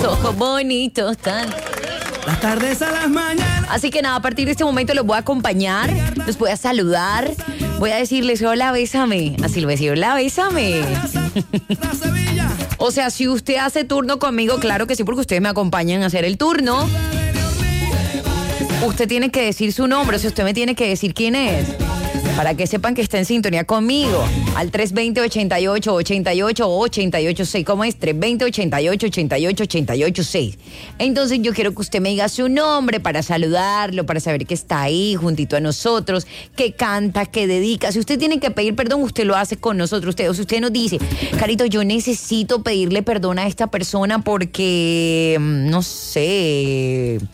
ojos bonitos tan. Las tardes a las mañanas. Así que nada, a partir de este momento los voy a acompañar, los voy a saludar, voy a decirles, hola, bésame. Así lo voy a decir, hola, bésame. O sea, si usted hace turno conmigo, claro que sí, porque ustedes me acompañan a hacer el turno. Usted tiene que decir su nombre, o sea, usted me tiene que decir quién es, para que sepan que está en sintonía conmigo. Al 320-88-88-88-6. ¿Cómo es? 320-88-88-88-6. Entonces yo quiero que usted me diga su nombre para saludarlo, para saber que está ahí juntito a nosotros, que canta, que dedica. Si usted tiene que pedir perdón, usted lo hace con nosotros. O si usted nos dice, Carito, yo necesito pedirle perdón a esta persona porque, no sé,